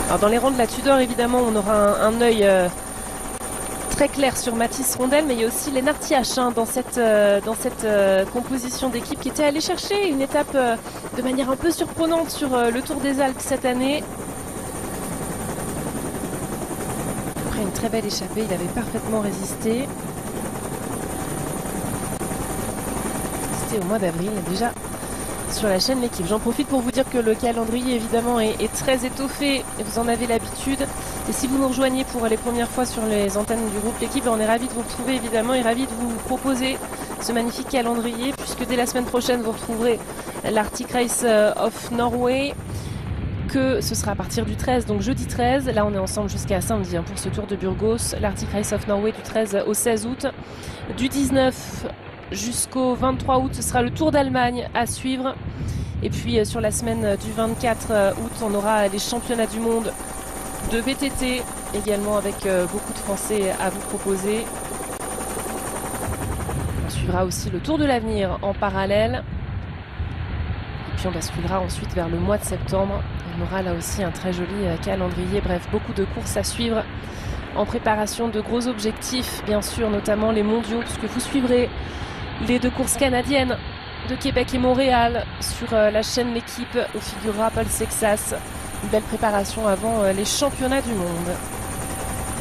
Alors dans les rangs de la Tudor, évidemment, on aura un œil très clair sur Mathis Rondel, mais il y a aussi Lennart Tiasch dans cette composition d'équipe qui était allé chercher une étape de manière un peu surprenante sur le Tour des Alpes cette année. Après une très belle échappée, il avait parfaitement résisté. C'était au mois d'avril déjà sur la chaîne L'équipe. J'en profite pour vous dire que le calendrier évidemment est très étoffé, vous en avez l'habitude. Et si vous nous rejoignez pour les premières fois sur les antennes du groupe L'équipe, on est ravis de vous retrouver évidemment et ravis de vous proposer ce magnifique calendrier, puisque dès la semaine prochaine vous retrouverez l'Arctic Race of Norway, que ce sera à partir du 13, donc jeudi 13. Là on est ensemble jusqu'à samedi pour ce Tour de Burgos, l'Arctic Race of Norway du 13 au 16 août. Du 19 jusqu'au 23 août, ce sera le Tour d'Allemagne à suivre. Et puis sur la semaine du 24 août, on aura les championnats du monde de VTT, également avec beaucoup de Français à vous proposer. On suivra aussi le Tour de l'Avenir en parallèle. Et puis on basculera ensuite vers le mois de septembre. On aura là aussi un très joli calendrier. Bref, beaucoup de courses à suivre en préparation de gros objectifs, bien sûr, notamment les mondiaux, puisque vous suivrez les 2 courses canadiennes de Québec et Montréal sur la chaîne L'équipe où figurera Paul Sexas. Une belle préparation avant les championnats du monde.